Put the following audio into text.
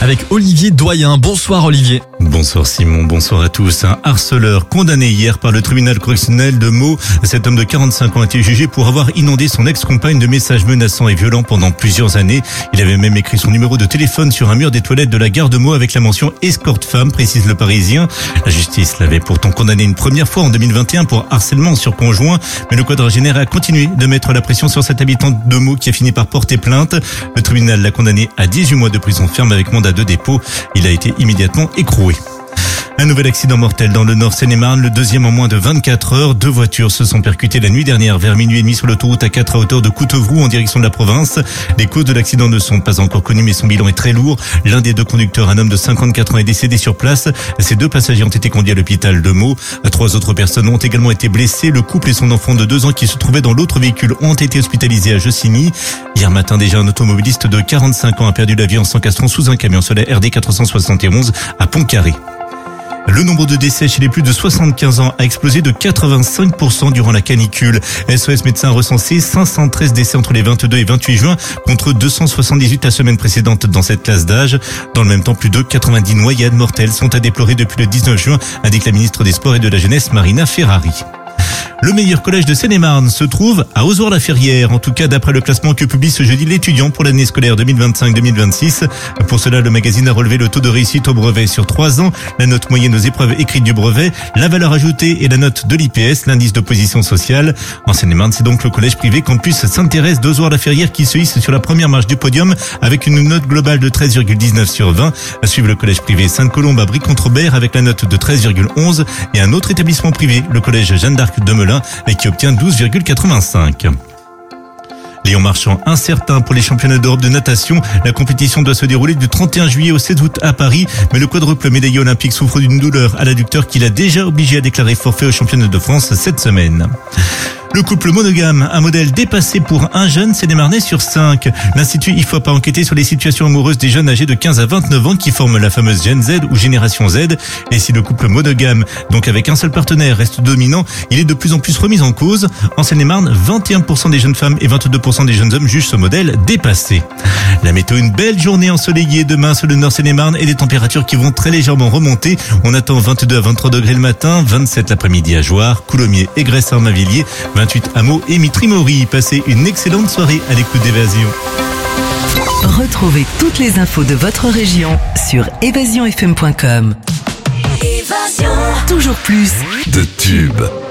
avec Olivier Doyen. Bonsoir Olivier. Bonsoir Simon, bonsoir à tous. Un harceleur condamné hier par le tribunal correctionnel de Meaux. Cet homme de 45 ans a été jugé pour avoir inondé son ex-compagne de messages menaçants et violents pendant plusieurs années. Il avait même écrit son numéro de téléphone sur un mur des toilettes de la gare de Meaux avec la mention escorte femme, précise le Parisien. La justice l'avait pourtant condamné une première fois en 2021 pour harcèlement sur conjoint, mais le quadragénaire a continué de mettre la pression sur cette habitante de Meaux qui a fini par porter plainte. Le tribunal l'a condamné à 18 mois de prison ferme avec mandat de dépôt. Il a été immédiatement écroué. Un nouvel accident mortel dans le Nord Seine-et-Marne, le deuxième en moins de 24 heures. 2 voitures se sont percutées la nuit dernière vers minuit et demi sur l'autoroute A4 à hauteur de Coutevroux en direction de la province. Les causes de l'accident ne sont pas encore connues mais son bilan est très lourd. L'un des 2 conducteurs, un homme de 54 ans, est décédé sur place. Ces 2 passagers ont été conduits à l'hôpital de Meaux. 3 autres personnes ont également été blessées. Le couple et son enfant de 2 ans qui se trouvait dans l'autre véhicule ont été hospitalisés à Jossigny. Hier matin déjà, un automobiliste de 45 ans a perdu la vie en s'encastrant sous un camion sur la RD 471 à Pont-Carré. Le nombre de décès chez les plus de 75 ans a explosé de 85% durant la canicule. SOS Médecins a recensé 513 décès entre les 22 et 28 juin contre 278 la semaine précédente dans cette classe d'âge. Dans le même temps, plus de 90 noyades mortelles sont à déplorer depuis le 19 juin, indique la ministre des Sports et de la Jeunesse Marina Ferrari. Le meilleur collège de Seine-et-Marne se trouve à Ozoir-la-Ferrière. En tout cas, d'après le classement que publie ce jeudi l'étudiant pour l'année scolaire 2025-2026. Pour cela, le magazine a relevé le taux de réussite au brevet sur 3 ans, la note moyenne aux épreuves écrites du brevet, la valeur ajoutée et la note de l'IPS, l'indice de position sociale. En Seine-et-Marne, c'est donc le collège privé Campus Sainte-Thérèse d'Ozoir-la-Ferrière qui se hisse sur la première marche du podium avec une note globale de 13,19 sur 20. À suivre le collège privé Sainte-Colombe à Brie-contre-Robert avec la note de 13,11 et un autre établissement privé, le collège Jeanne d'Arc de Melun, et qui obtient 12,85. Léon Marchand, incertain pour les championnats d'Europe de natation. La compétition doit se dérouler du 31 juillet au 7 août à Paris, mais le quadruple médaillé olympique souffre d'une douleur à l'adducteur qu'il a déjà obligé à déclarer forfait au championnat de France cette semaine. Le couple monogame, un modèle dépassé pour un jeune Seine-et-Marnais sur 5. L'Institut IFOP a enquêté sur les situations amoureuses des jeunes âgés de 15 à 29 ans qui forment la fameuse Gen Z ou Génération Z. Et si le couple monogame, donc avec un seul partenaire, reste dominant, il est de plus en plus remis en cause. En Seine-et-Marne, 21% des jeunes femmes et 22% des jeunes hommes jugent ce modèle dépassé. La météo, une belle journée ensoleillée demain sur le Nord Seine-et-Marne et des températures qui vont très légèrement remonter. On attend 22 à 23 degrés le matin, 27 l'après-midi à Jouarre, Coulommiers et Gresse-Armavilliers, 28 à Meaux et Mitry-Mory. Passez une excellente soirée à l'écoute d'Évasion. Retrouvez toutes les infos de votre région sur évasionfm.com. Évasion. Toujours plus de tubes.